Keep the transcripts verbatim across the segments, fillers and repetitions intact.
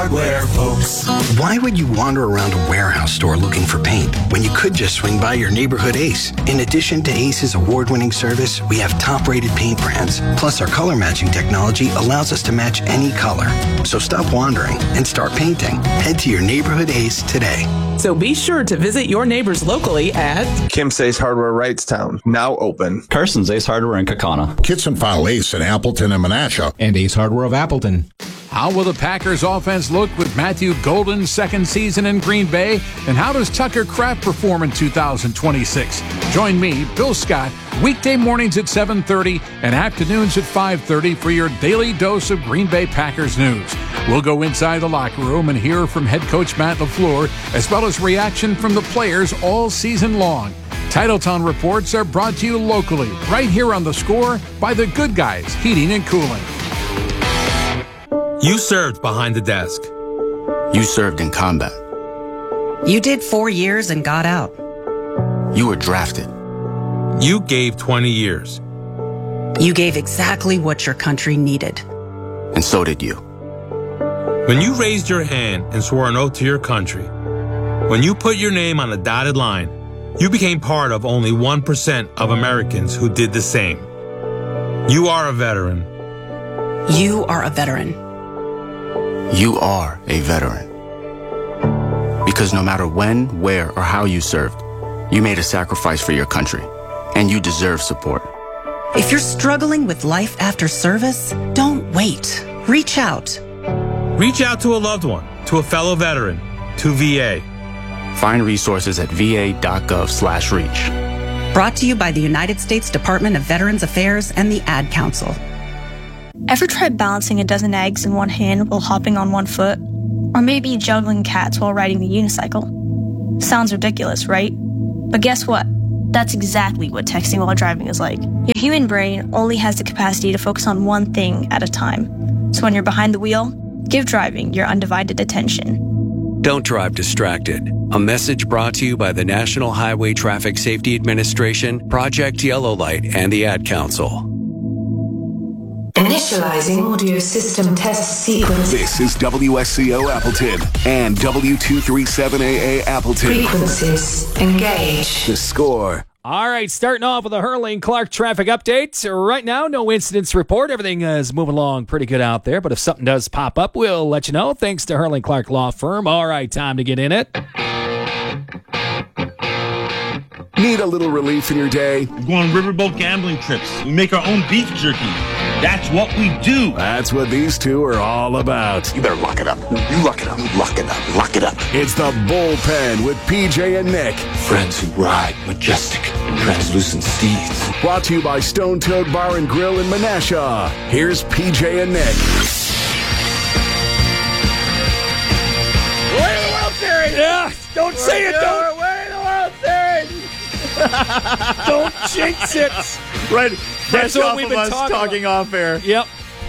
Hardware, folks. Why would you wander around a warehouse store looking for paint when you could just swing by your neighborhood Ace? In addition to Ace's award-winning service, we have top-rated paint brands. Plus, our color matching technology allows us to match any color. So stop wandering and start painting. Head to your neighborhood Ace today. So be sure to visit your neighbors locally at Kim's Ace Hardware Wrightstown, now open. Carson's Ace Hardware in Kaukauna. Kitson File Ace in Appleton and Menasha. And Ace Hardware of Appleton. How will the Packers offense look with Matthew Golden's second season in Green Bay? And how does Tucker Kraft perform in two thousand twenty-six? Join me, Bill Scott, weekday mornings at seven thirty and afternoons at five thirty for your daily dose of Green Bay Packers news. We'll go inside the locker room and hear from head coach Matt LaFleur, as well as reaction from the players all season long. Titletown reports are brought to you locally, right here on The Score by the Good Guys Heating and Cooling. You served behind the desk. You served in combat. You did four years and got out. You were drafted. You gave twenty years. You gave exactly what your country needed. And so did you. When you raised your hand and swore an oath to your country, when you put your name on a dotted line, you became part of only one percent of Americans who did the same. You are a veteran. You are a veteran. You are a veteran. Because no matter when, where, or how you served, you made a sacrifice for your country, and you deserve support. If you're struggling with life after service, don't wait. Reach out. Reach out to a loved one, to a fellow veteran, to V A. Find resources at va.gov slash reach. Brought to you by the United States Department of Veterans Affairs and the Ad Council. Ever tried balancing a dozen eggs in one hand while hopping on one foot? Or maybe juggling cats while riding the unicycle? Sounds ridiculous, right? But guess what? That's exactly what texting while driving is like. Your human brain only has the capacity to focus on one thing at a time. So when you're behind the wheel, give driving your undivided attention. Don't drive distracted. A message brought to you by the National Highway Traffic Safety Administration, Project Yellow Light, and the Ad Council. Initializing audio system test sequence. This is W S C O Appleton and W two thirty-seven A A Appleton. Frequencies engage. The Score. All right, starting off with a Hurling Clark traffic update. Right now, no incidents report. Everything is moving along pretty good out there, but if something does pop up, we'll let you know. Thanks to Hurling Clark Law Firm. All right, time to get in it. Need a little relief in your day? We go on riverboat gambling trips. We make our own beef jerky. That's what we do. That's what these two are all about. You better lock it up. You lock it up. Lock it up. Lock it up. It's the Bullpen with P J and Nick. Friends who ride majestic, translucent steeds. Brought to you by Stone Toad Bar and Grill in Menasha. Here's P J and Nick. Way to the World Series! Yeah, don't We're say it, don't. Way to the World Series! Don't jinx it. Right. That's what we've been us talking, talking off air. Yep.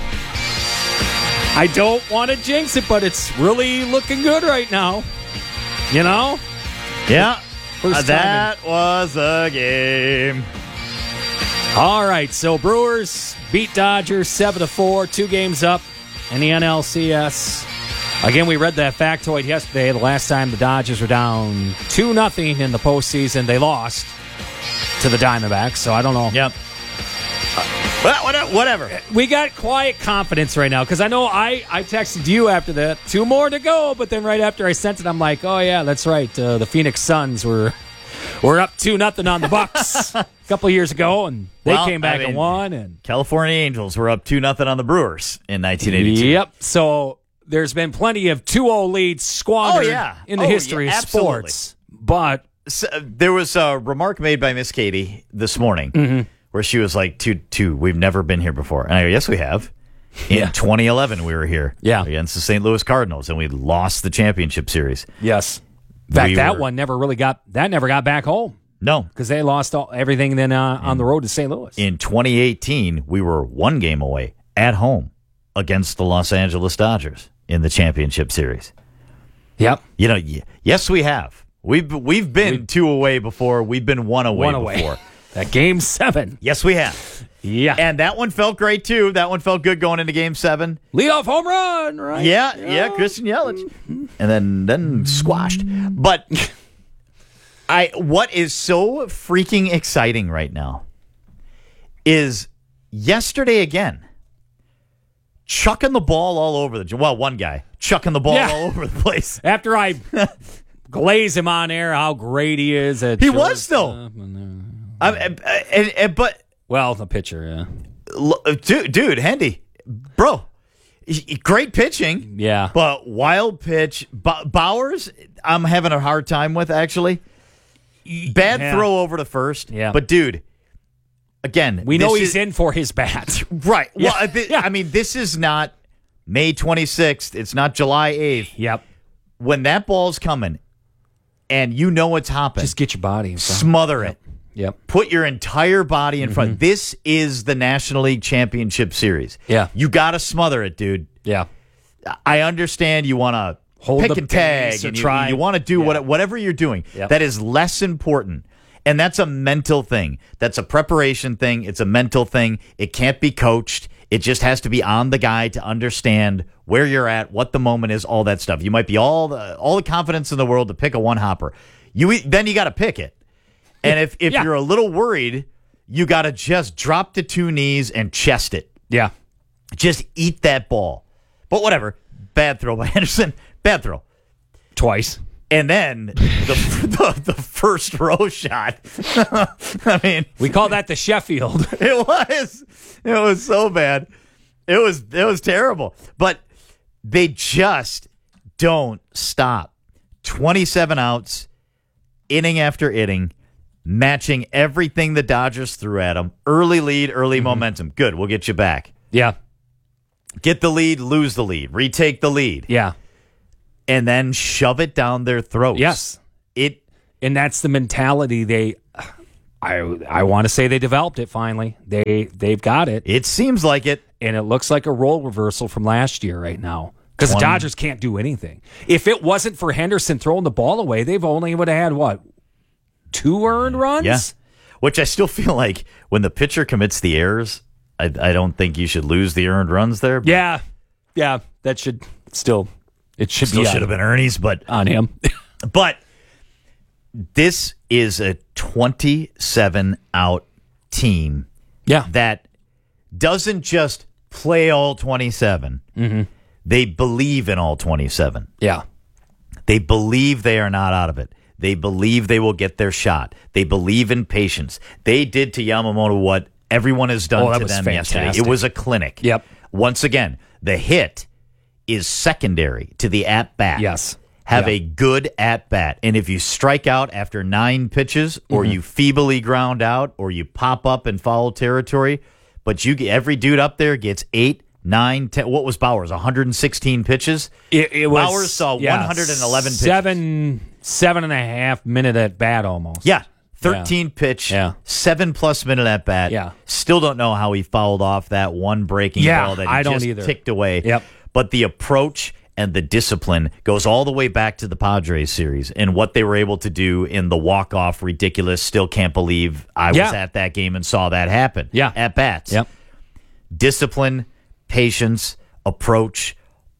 I don't want to jinx it, but it's really looking good right now. You know? Yeah. Uh, that was a game. All right, so Brewers beat Dodgers seven to four, two games up in the N L C S. Again, we read that factoid yesterday. The last time the Dodgers were down two nothing in the postseason, they lost to the Diamondbacks, so I don't know. Yep. Uh, whatever. We got quiet confidence right now, because I know I, I texted you after that, two more to go, but then right after I sent it, I'm like, oh, yeah, that's right. Uh, the Phoenix Suns were were up two nothing on the Bucks a couple years ago, and they well, came back I mean, and won. And California Angels were up two nothing on the Brewers in nineteen eighty-two. Yep, so there's been plenty of two oh leads squandered oh, yeah. in the oh, history yeah, of sports. But so, there was a remark made by Miss Katie this morning mm-hmm. where she was like, two, two, we've never been here before. And I go, yes, we have. In yeah. twenty eleven, we were here yeah. against the Saint Louis Cardinals, and we lost the championship series. Yes. In fact, we that were, one never really got that never got back home. No. Because they lost all, everything then uh, on the road to Saint Louis. In twenty eighteen, we were one game away at home against the Los Angeles Dodgers in the championship series. Yep. You know, y- yes, we have. We've we've been we, two away before. We've been one away one away. before. That game seven. Yes, we have. Yeah. And that one felt great, too. That one felt good going into game seven. Leadoff home run, right? Yeah, yeah, yeah Christian Yelich. And then, then squashed. But I, what is so freaking exciting right now is yesterday again, chucking the ball all over the, well, one guy chucking the ball yeah. all over the place. After I glaze him on air, how great he is. At he was, though. I, I, I, I, but well, the pitcher, yeah, dude, dude, Hendy, bro, great pitching, yeah, but wild pitch. B- Bowers, I'm having a hard time with actually. Bad yeah. throw over to first, yeah, but dude, again, we know he's is, in for his bat, right? Yeah. Well, th- yeah. I mean, this is not May twenty-sixth. It's not July eighth. Yep. When that ball's coming, and you know it's hopping, just get your body in front. Smother it. Yep. Yep. Put your entire body in mm-hmm. front. This is the National League Championship Series. Yeah. You got to smother it, dude. Yeah. I understand you want to hold pick the and tag and you, try. you want to do yeah. what, whatever you're doing. Yep. That is less important. And that's a mental thing. That's a preparation thing. It's a mental thing. It can't be coached. It just has to be on the guy to understand where you're at, what the moment is, all that stuff. You might be all the all the confidence in the world to pick a one hopper. You then you got to pick it. And if, if yeah. you're a little worried, you got to just drop to two knees and chest it. Yeah. Just eat that ball. But whatever. Bad throw by Henderson. Bad throw. Twice. And then the, the, the first row shot. I mean. We call that the Sheffield. It was. It was so bad. It was, it was terrible. But they just don't stop. twenty-seven outs, inning after inning. Matching everything the Dodgers threw at them. Early lead, early mm-hmm. momentum. Good, we'll get you back. Yeah. Get the lead, lose the lead. Retake the lead. Yeah. And then shove it down their throats. Yes. It, and that's the mentality they, I I want to say they developed it finally. They, they've got it. It seems like it. And it looks like a role reversal from last year right now. Because the Dodgers can't do anything. If it wasn't for Henderson throwing the ball away, they've only would have had, what, two earned runs? Yeah. Which I still feel like when the pitcher commits the errors, I, I don't think you should lose the earned runs there. But yeah. Yeah. That should still, it should still be should have been Ernie's, but on him. But this is a twenty-seven out team yeah. that doesn't just play all twenty-seven. Mm-hmm. They believe in all twenty-seven. Yeah. They believe they are not out of it. They believe they will get their shot. They believe in patience. They did to Yamamoto what everyone has done oh, that to was them fantastic. yesterday. It was a clinic. Yep. Once again, the hit is secondary to the at-bat. Yes. Have yeah. a good at-bat. And if you strike out after nine pitches, or mm-hmm. you feebly ground out, or you pop up in foul territory, but you every dude up there gets eight, nine, ten. What was Bowers? one hundred sixteen pitches? It, it was, Bowers saw yeah, one hundred eleven pitches. Seven, seven and a half minute at bat almost. Yeah. thirteen yeah. pitch, yeah. seven plus minute at bat. Yeah. Still don't know how he fouled off that one breaking yeah, ball that he I don't just either. ticked away. Yep. But the approach and the discipline goes all the way back to the Padres series and what they were able to do in the walk-off ridiculous, still can't believe I yeah. was at that game and saw that happen. Yeah. At bats. Yep. Discipline, patience, approach.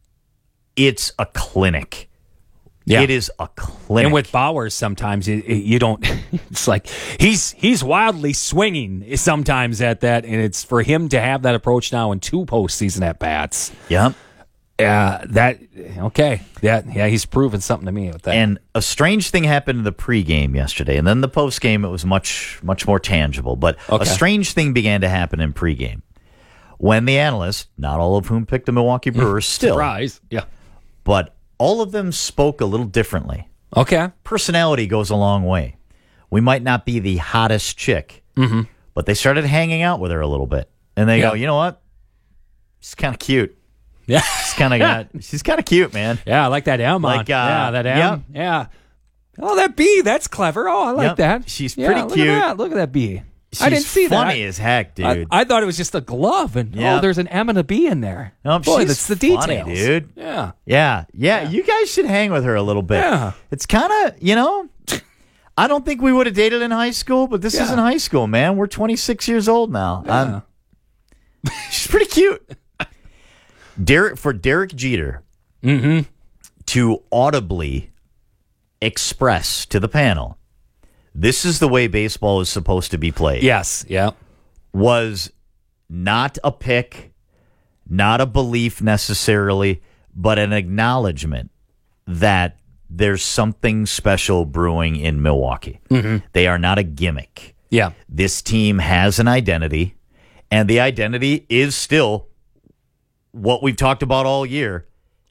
It's a clinic. Yeah. It is a clinic. And with Bowers, sometimes you, you don't. It's like he's he's wildly swinging sometimes at that, and it's for him to have that approach now in two postseason at bats. Yep. Yeah. Uh, that okay. Yeah. Yeah. He's proven something to me with that. And a strange thing happened in the pregame yesterday, and then the postgame it was much much more tangible. But okay. a strange thing began to happen in pregame when the analysts, not all of whom picked the Milwaukee Brewers, still surprise. Yeah. But all of them spoke a little differently. Okay. Personality goes a long way. We might not be the hottest chick, mm-hmm. but they started hanging out with her a little bit. And they yeah. go, you know what? She's kind of cute. Yeah. She's kind of got, she's kind of cute, man. Yeah, I like that M on. Like, uh, yeah, that M. Yep. Yeah. Oh, that B, that's clever. Oh, I like yep. that. She's yeah, pretty look cute. At that. Look at that B. She's I didn't see funny that. funny as heck, dude. I, I thought it was just a glove, and yep. oh, there's an M and a B in there. Nope, Boy, she's that's the details, funny, dude. Yeah. yeah, yeah, yeah. You guys should hang with her a little bit. Yeah. It's kind of, you know, I don't think we would have dated in high school, but this Yeah. isn't high school, man. We're twenty-six years old now. Yeah. She's pretty cute. Derek for Derek Jeter mm-hmm. to audibly express to the panel, this is the way baseball is supposed to be played. Yes, yeah. Was not a pick, not a belief necessarily, but an acknowledgement that there's something special brewing in Milwaukee. Mm-hmm. They are not a gimmick. Yeah. This team has an identity, and the identity is still what we've talked about all year.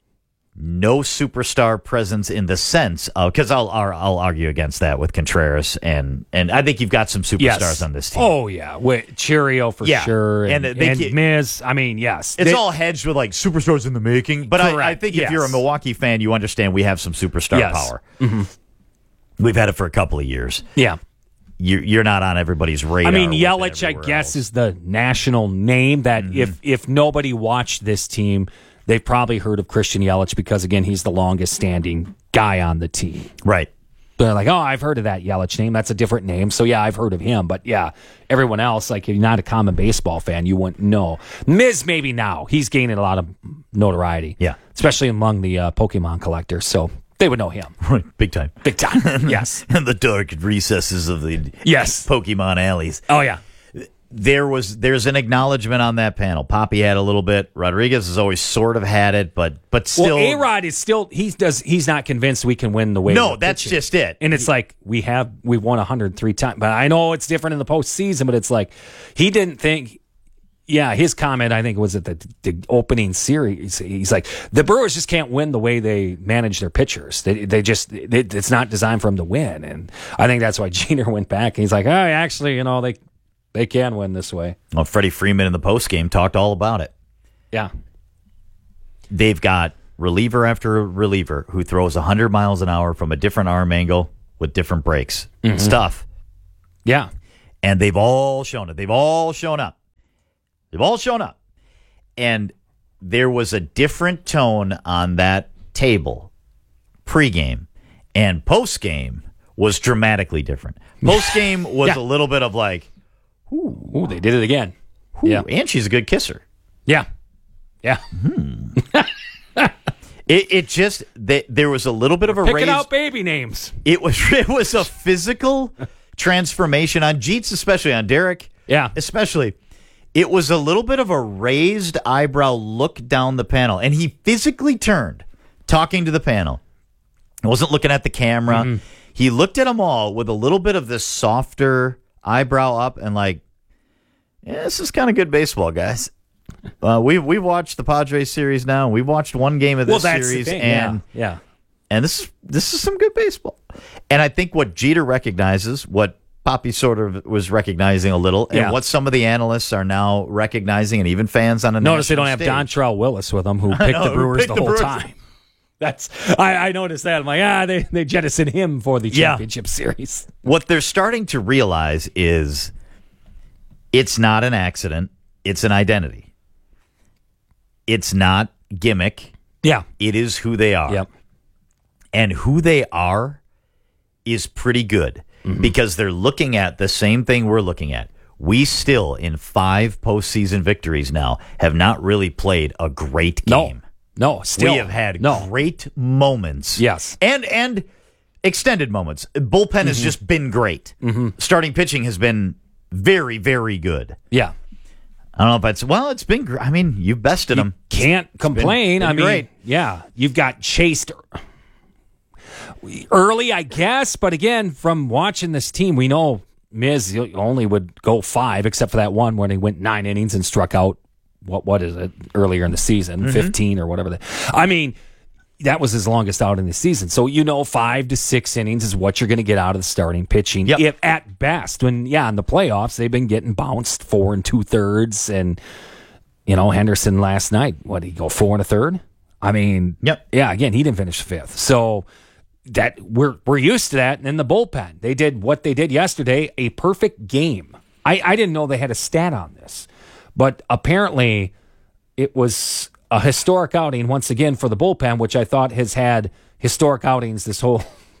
No superstar presence in the sense of, because I'll, I'll I'll argue against that with Contreras, and and I think you've got some superstars Yes. on this team. Oh, yeah. With Cheerio for Yeah. sure. And, And they and ke- Miz, I mean, yes. It's They- all hedged with like superstars in the making, but I, I Correct, think yes. if you're a Milwaukee fan, you understand we have some superstar Yes. power. Mm-hmm. We've had it for a couple of years. Yeah. You're, you're not on everybody's radar. I mean, with Yelich, I everywhere guess, else. is the national name that Mm-hmm. if if nobody watched this team, they've probably heard of Christian Yelich because, again, he's the longest standing guy on the team. Right. They're like, oh, I've heard of that Yelich name. That's a different name. So, yeah, I've heard of him. But, yeah, everyone else, like, if you're not a common baseball fan, you wouldn't know. Miz, maybe now. He's gaining a lot of notoriety. Yeah. Especially among the uh, Pokemon collectors. So they would know him. Right, big time. Big time. Yes. In the dark recesses of the Yes. Pokemon alleys. Oh, yeah. There was there's an acknowledgement on that panel. Poppy had a little bit. Rodriguez has always sort of had it, but but still. Well, A-Rod is still he does he's not convinced we can win the way. No, we're that's pitching. just it. And it's like we have we won one hundred three times, but I know it's different in the postseason. But it's like he didn't think. Yeah, his comment I think was at the, the opening series. He's like the Brewers just can't win the way they manage their pitchers. They they just they, it's not designed for them to win, and I think that's why Jeter went back and he's like, oh, actually, you know they. They can win this way. Well, Freddie Freeman in the postgame talked all about it. Yeah. They've got reliever after reliever who throws one hundred miles an hour from a different arm angle with different breaks. Mhm. Stuff. Yeah. And they've all shown it. They've all shown up. They've all shown up. And there was a different tone on that table pregame. And postgame was dramatically different. Postgame was Yeah. a little bit of like, Ooh, ooh, they did it again. Ooh, Yeah. and she's a good kisser. Yeah. Yeah. It, it just they, there was a little bit of a Picking raise. out baby names. It was it was a physical transformation on Jeets, especially on Derek. Yeah. Especially. It was a little bit of a raised eyebrow look down the panel. And he physically turned, talking to the panel. He wasn't looking at the camera. Mm-hmm. He looked at them all with a little bit of this softer eyebrow up and like, yeah, this is kind of good baseball, guys. Uh, we've we've watched the Padres series now. We've watched one game of this Well, that's the series, thing, and yeah, yeah. and this is this is some good baseball. And I think what Jeter recognizes, what Poppy sort of was recognizing a little, and Yeah. what some of the analysts are now recognizing, and even fans on a Notice they national don't have stage. Dontrell Willis with them, who I picked know, the who Brewers picked the the whole Brewers. time. That's I, I noticed that. I'm like, ah, they they jettisoned him for the Yeah. championship series. What they're starting to realize is it's not an accident; it's an identity. It's not gimmick. Yeah, it is who they are. Yep. And who they are is pretty good Mm-hmm. because they're looking at the same thing we're looking at. We still, in five postseason victories now, have not really played a great game. No, no, still we have had no. great moments. Yes, and and extended moments. Bullpen has Mhm. just been great. Mm-hmm. Starting pitching has been very, very good. Yeah. I don't know if it's well. It's been. gr- I mean, you've bested them. Can't complain. been I mean, great. yeah, you've got chased early, I guess, but again, from watching this team, we know Miz only would go five, except for that one when he went nine innings and struck out. What what is it earlier in the season, Mhm. fifteen or whatever. The, I mean, that was his longest out in the season. So you know, five to six innings is what you're going to get out of the starting pitching, Yep. if at best. When yeah, in the playoffs, they've been getting bounced four and two thirds, and you know Henderson last night, what did he go four and a third? I mean, yep, yeah. Again, he didn't finish fifth, so that we're we're used to that. And in the bullpen, they did what they did yesterday, a perfect game. I I didn't know they had a stat on this, but apparently it was a historic outing once again for the bullpen, which I thought has had historic outings this whole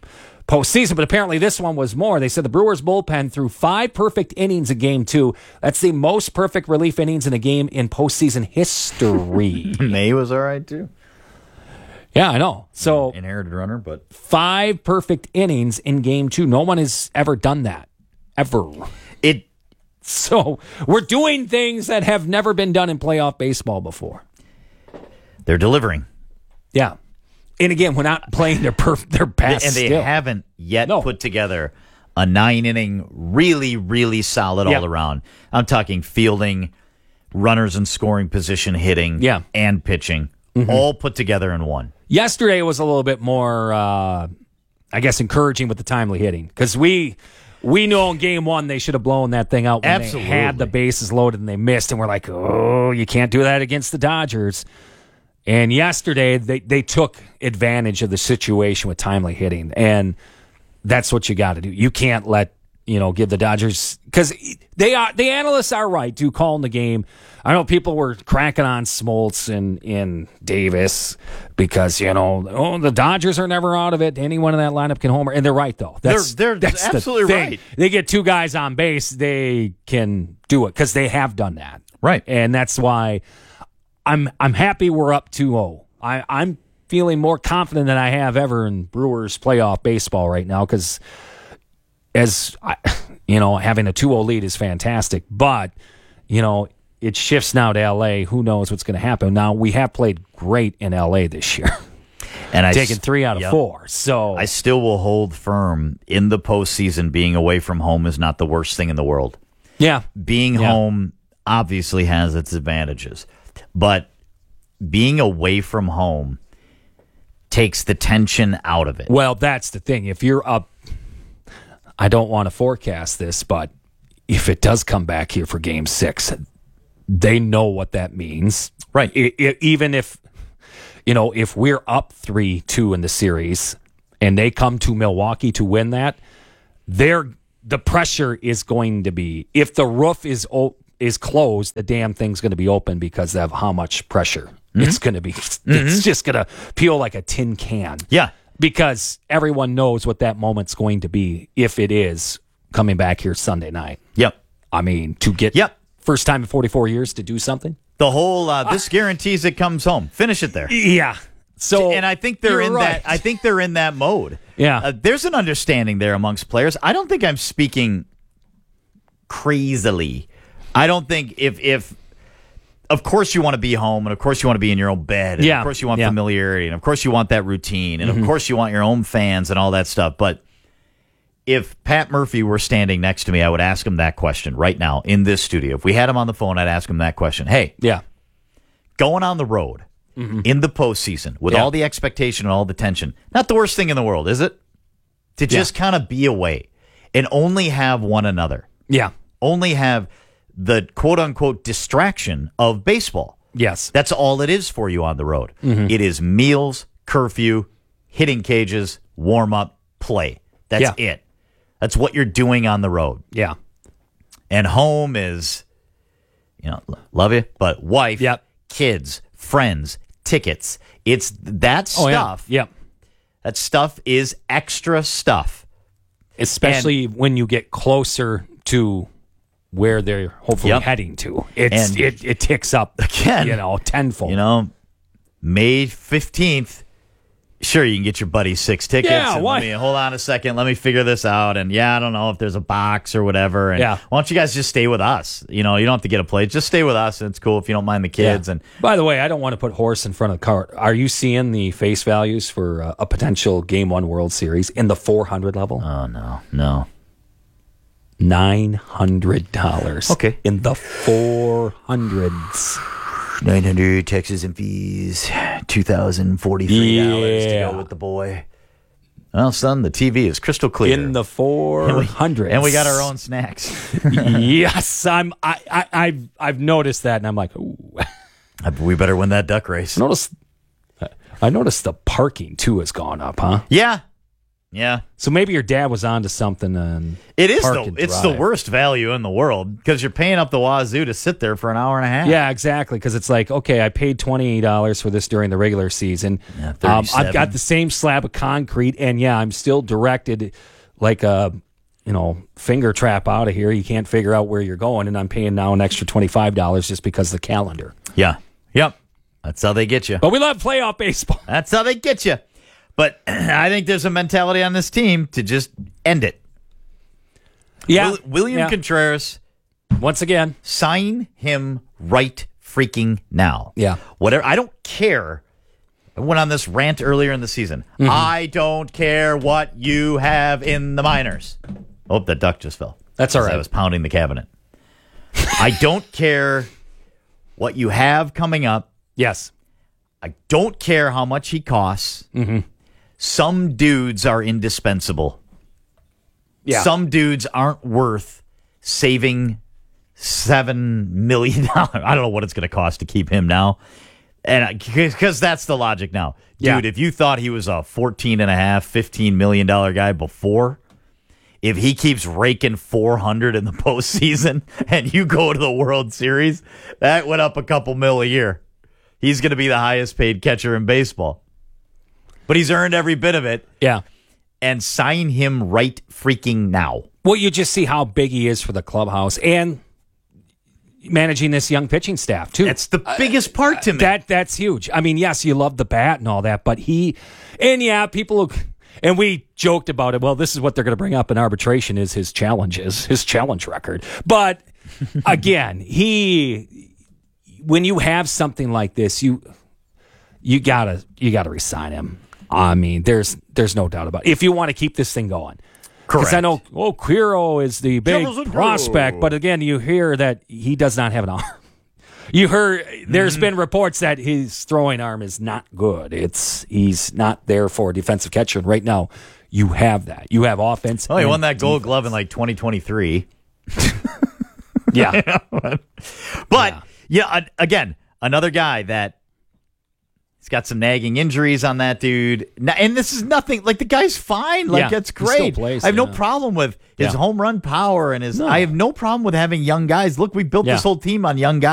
postseason, but apparently this one was more. They said the Brewers bullpen threw five perfect innings in game two. That's the most perfect relief innings in a game in postseason history. May was all right, too. Yeah, I know. So inherited runner, but five perfect innings in game two. No one has ever done that. Ever. It. So we're doing things that have never been done in playoff baseball before. They're delivering. Yeah. And again, we're not playing their perf- their best. And they still. haven't yet No. put together a nine-inning, really, really solid Yeah. all around. I'm talking fielding, runners in scoring position, hitting, Yeah. and pitching, Mhm. all put together in one. Yesterday was a little bit more, uh, I guess, encouraging with the timely hitting because we we know in game one they should have blown that thing out when Absolutely. they had the bases loaded and they missed, and we're like, oh, you can't do that against the Dodgers. And yesterday they they took advantage of the situation with timely hitting, and that's what you got to do. You can't let you know give the Dodgers because they are the analysts are right to calling the game. I know people were cracking on Smoltz and in Davis because you know oh the Dodgers are never out of it. Anyone in that lineup can homer, and they're right though. That's, They're- they're that's absolutely the thing. right. They get two guys on base, they can do it because they have done that. Right, and that's why I'm I'm happy we're up two oh. I I'm feeling more confident than I have ever in Brewers playoff baseball right now because as I, you know having a two oh lead is fantastic, but you know. It shifts now to L A. Who knows what's going to happen? Now, we have played great in L A this year. And I Taken s- three out of yep. four. So I still will hold firm in the postseason. Being away from home is not the worst thing in the world. Yeah. Being Yeah. home obviously has its advantages, but being away from home takes the tension out of it. Well, that's the thing. If you're up, I don't want to forecast this, but if it does come back here for game six, they know what that means. Right. I, I, even if, you know, if we're up three two in the series and they come to Milwaukee to win that, they're, the pressure is going to be, if the roof is o- is closed, the damn thing's going to be open because of how much pressure Mm-hmm. it's going to be. It's just going to peel like a tin can. Yeah. Because everyone knows what that moment's going to be if it is coming back here Sunday night. Yep. I mean, to get Yep. first time in forty-four years to do something. The whole uh, this guarantees it comes home. Finish it there. Yeah. So and I think they're you're in right. that. I think they're in that mode. Yeah. Uh, there's an understanding there amongst players. I don't think I'm speaking crazily. I don't think if if of course you want to be home, and of course you want to be in your own bed, and Yeah. of course you want Yeah. familiarity, and of course you want that routine, and Mhm. of course you want your own fans and all that stuff. But if Pat Murphy were standing next to me, I would ask him that question right now in this studio. If we had him on the phone, I'd ask him that question. Hey, yeah, going on the road Mhm. in the postseason with Yeah. all the expectation and all the tension, not the worst thing in the world, is it? To just kind of be away and only have one another. Yeah. Only have the quote-unquote distraction of baseball. Yes. That's all it is for you on the road. Mhm. It is meals, curfew, hitting cages, warm-up, play. That's Yeah. it. That's what you're doing on the road. Yeah. And home is, you know, l- love you, but wife, Yep. kids, friends, tickets. It's that Oh, yeah. stuff. Yep. That stuff is extra stuff. Especially when you get closer to where they're hopefully Yep. heading to. It's And it, it ticks up again, you know, tenfold. You know, May fifteenth, sure, you can get your buddy six tickets. Yeah, and why- let me, hold on a second. Let me figure this out. And yeah, I don't know if there's a box or whatever. And Yeah. why don't you guys just stay with us? You know, you don't have to get a plate. Just stay with us. And it's cool if you don't mind the kids. Yeah. And By the way, I don't want to put horse in front of the cart. Are you seeing the face values for uh, a potential Game One World Series in the four hundred level? Oh no, no, nine hundred dollars. Okay, in the four hundreds. nine hundred taxes and fees, two thousand forty-three dollars to Yeah. go with the boy. Well, son, the T V is crystal clear In the four hundreds. and we got our own snacks. Yes, I'm. I, I, I've, I've noticed that, and I'm like, ooh. We better win that duck race. Notice, I noticed the parking too has gone up, huh? Yeah, Yeah. So maybe your dad was onto something. And it is park the and it's the drive. worst value in the world because you're paying up the wazoo to sit there for an hour and a half. Yeah, exactly. Because it's like, okay, I paid twenty dollars for this during the regular season. Yeah, um, I've thirty-seven. got the same slab of concrete, and yeah, I'm still directed like a you know finger trap out of here. You can't figure out where you're going, and I'm paying now an extra twenty-five dollars just because of the calendar. Yeah. Yep. That's how they get you. But we love playoff baseball. That's how they get you. But I think there's a mentality on this team to just end it. Yeah. Will, William yeah. Contreras, once again, sign him right freaking now. Yeah. Whatever. I don't care. I went on this rant earlier in the season. Mm-hmm. I don't care what you have in the minors. Oh, that duck just fell. That's all right. I was pounding the cabinet. I don't care what you have coming up. Yes. I don't care how much he costs. Mm-hmm. Some dudes are indispensable. Yeah. Some dudes aren't worth saving seven million dollars. I don't know what it's going to cost to keep him now. And because that's the logic now. Yeah. Dude, if you thought he was a fourteen and a half, fifteen million dollars guy before, if he keeps raking four hundred in the postseason and you go to the World Series, that went up a couple mil a year. He's going to be the highest paid catcher in baseball. But he's earned every bit of it. Yeah. And sign him right freaking now. Well, you just see how big he is for the clubhouse and managing this young pitching staff, too. That's the biggest part to me. That That's huge. I mean, yes, you love the bat and all that, but he, and yeah, people, and we joked about it. Well, this is what they're going to bring up in arbitration is his challenges, his challenge record. But again, he, when you have something like this, you, you gotta, you gotta resign him. I mean, there's there's no doubt about it. If you want to keep this thing going. Because I know, oh, Quiro is the big Jefferson prospect, Quiro. but again, you hear that he does not have an arm. You heard, there's Mm-hmm. been reports that his throwing arm is not good. It's He's not there for a defensive catcher. And right now, you have that. You have offense. Oh, he and won that Gold defense. Glove in like twenty twenty-three. Yeah. but, yeah, yeah, again, another guy that he's got some nagging injuries on that dude. And this is nothing, like the guy's fine. Like, Yeah, that's he still great. plays, I have no yeah. problem with his Yeah. home run power and his, No. I have no problem with having young guys. Look, we built Yeah. this whole team on young guys.